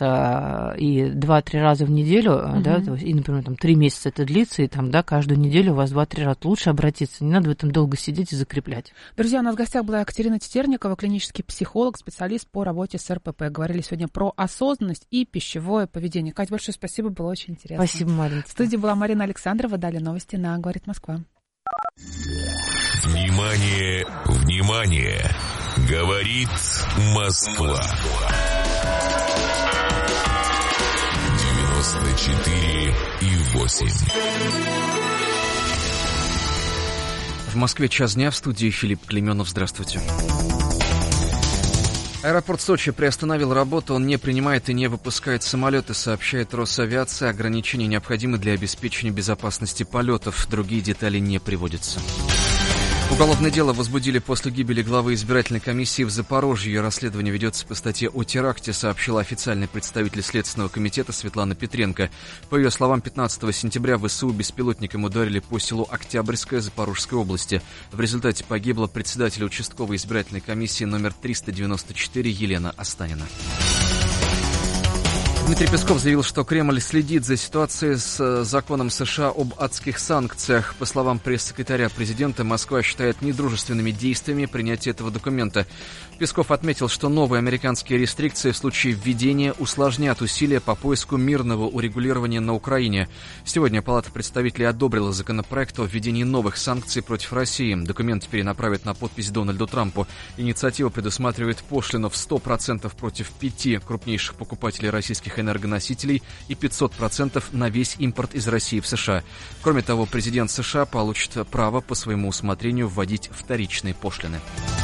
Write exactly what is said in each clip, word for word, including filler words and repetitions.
обращаться и два-три раза в неделю, uh-huh. да, то есть, и, например, там три месяца это длится, и там, да, каждую неделю у вас два-три раза лучше обратиться, не надо в этом долго сидеть и закреплять. Друзья, у нас в гостях была Екатерина Тетерникова, клинический психолог, специалист по работе с эр пэ пэ. Говорили сегодня про осознанность и пищевое поведение. Кать, большое спасибо, было очень интересно. Спасибо, Марина. В студии была Марина Александрова, далее новости на «Говорит Москва». Внимание, внимание! Говорит Москва. девяносто четыре и восемь. В Москве час дня, в студии Филипп Клейменов. Здравствуйте. Аэропорт Сочи приостановил работу, он не принимает и не выпускает самолеты, сообщает Росавиация. Ограничения необходимы для обеспечения безопасности полетов, другие детали не приводятся. Уголовное дело возбудили после гибели главы избирательной комиссии в Запорожье. Расследование ведется по статье о теракте, сообщила официальный представитель Следственного комитета Светлана Петренко. По ее словам, пятнадцатого сентября ВСУ беспилотником ударили по селу Октябрьское Запорожской области. В результате погибла председатель участковой избирательной комиссии номер триста девяносто четыре Елена Останина. Дмитрий Песков заявил, что Кремль следит за ситуацией с законом США об адских санкциях. По словам пресс-секретаря президента, Москва считает недружественными действиями принятие этого документа. Песков отметил, что новые американские рестрикции в случае введения усложнят усилия по поиску мирного урегулирования на Украине. Сегодня Палата представителей одобрила законопроект о введении новых санкций против России. Документ теперь направят на подпись Дональду Трампу. Инициатива предусматривает пошлину в сто процентов против пяти крупнейших покупателей российских энергоносителей и пятьсот процентов на весь импорт из России в США. Кроме того, президент США получит право по своему усмотрению вводить вторичные пошлины.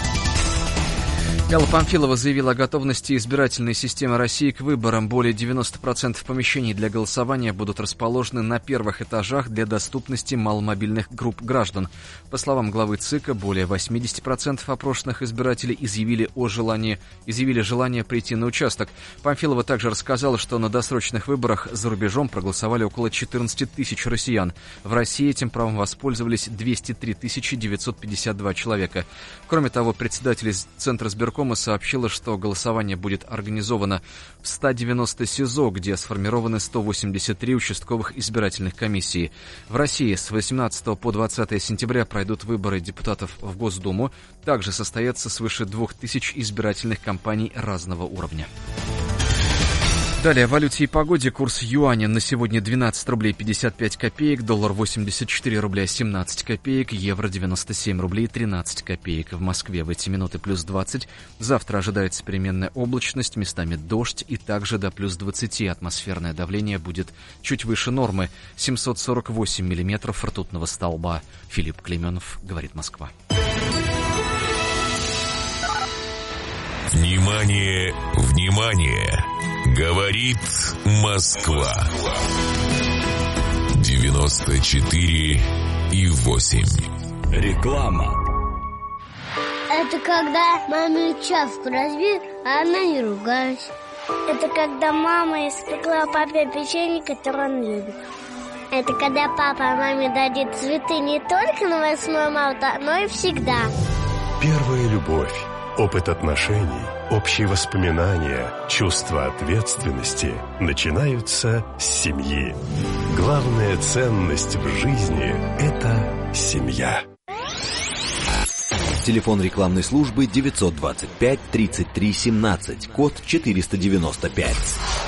Элла Памфилова заявила о готовности избирательной системы России к выборам. Более девяносто процентов помещений для голосования будут расположены на первых этажах для доступности маломобильных групп граждан. По словам главы ЦИКа, более восемьдесят процентов опрошенных избирателей изъявили, о желании, изъявили желание прийти на участок. Памфилова также рассказала, что на досрочных выборах за рубежом проголосовали около четырнадцать тысяч россиян. В России этим правом воспользовались двести три тысячи девятьсот пятьдесят два человека. Кроме того, председатель Центра избиркома сообщила, что голосование будет организовано в ста девяноста СИЗО, где сформированы сто восемьдесят три участковых избирательных комиссии. В России с восемнадцатого по двадцатое сентября пройдут выборы депутатов в Госдуму. Также состоятся свыше двух тысяч избирательных кампаний разного уровня. Далее о валюте и погоде. Курс юаня на сегодня двенадцать рублей пятьдесят пять копеек, доллар восемьдесят четыре рубля семнадцать копеек, евро девяносто семь рублей тринадцать копеек. В Москве в эти минуты плюс двадцать. Завтра ожидается переменная облачность, местами дождь и также до плюс двадцати. Атмосферное давление будет чуть выше нормы. семьсот сорок восемь миллиметров ртутного столба. Филипп Клейменов, говорит Москва. Внимание, внимание! Говорит Москва. девяносто четыре и восемь. Реклама. Это когда маме чашку разбил, а она не ругалась. Это когда мама испекла папе печенье, которое он любит. Это когда папа маме дадит цветы не только на восьмое марта, но и всегда. Первая любовь. Опыт отношений, общие воспоминания, чувство ответственности начинаются с семьи. Главная ценность в жизни – это семья. Телефон рекламной службы девятьсот двадцать пять тридцать три семнадцать, код четыреста девяносто пять.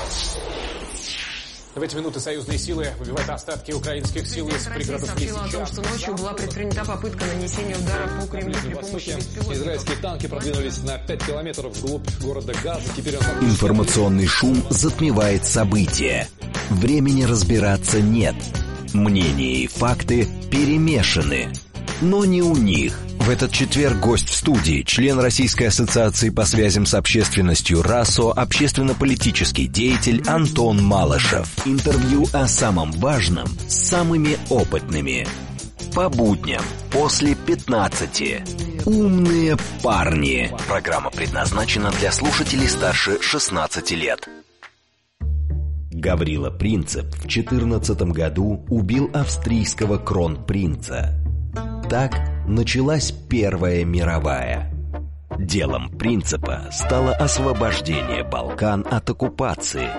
В эти минуты союзные силы выбивают остатки украинских сил из пригородов Лисичанска. Россия сообщила о том, что ночью была предпринята попытка нанесения удара по Кремлю при помощи беспилотников. Израильские танки продвинулись на пять километров вглубь города Газа. Теперь он... Информационный шум затмевает события. Времени разбираться нет. Мнения и факты перемешаны. Но не у них. В этот четверг гость в студии, член Российской ассоциации по связям с общественностью РАСО, общественно-политический деятель Антон Малышев. Интервью о самом важном с самыми опытными. По будням после пятнадцати. Умные парни. Программа предназначена для слушателей старше шестнадцати лет. Гаврила Принцип в четырнадцатом году убил австрийского кронпринца. Так началась Первая мировая. Делом Принципа стало освобождение Балкан от оккупации.